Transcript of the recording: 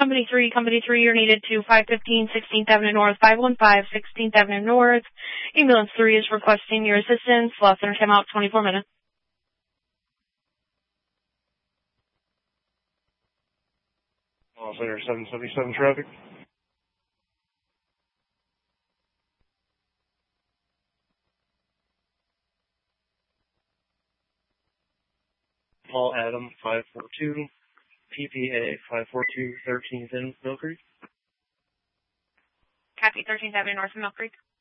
Company 3, you're needed to 515 16th Avenue North, 515 16th Avenue North. Ambulance 3 is requesting your assistance. Lost center time out 24 minutes. Lost center 777 traffic. Paul Adam 542. PPA 542 13th in Mill Creek. Copy 13th Avenue North in Mill Creek.